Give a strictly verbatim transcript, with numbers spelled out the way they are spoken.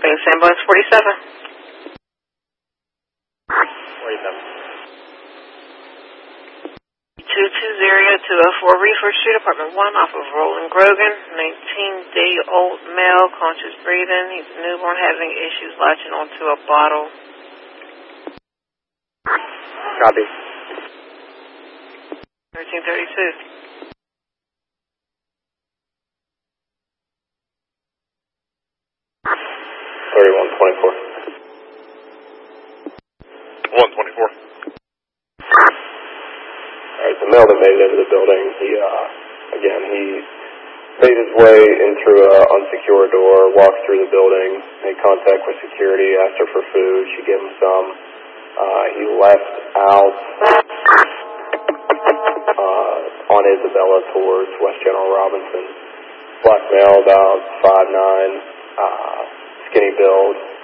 Phoenix Ambulance forty-seven. forty-seven. two two zero two oh four Reefer Street, Apartment one, off of Roland Grogan. nineteen-day-old male, conscious breathing. He's a newborn, having issues latching onto a bottle. Copy. thirteen thirty-two. thirty-one twenty-four. one twenty-four. Alright, the male that made it into the building, he, uh, again, he made his way in through an unsecured door, walked through the building, made contact with security, asked her for food, she gave him some. Uh, he left out uh, on Isabella towards West General Robinson. Black male, about five nine, uh, skinny build,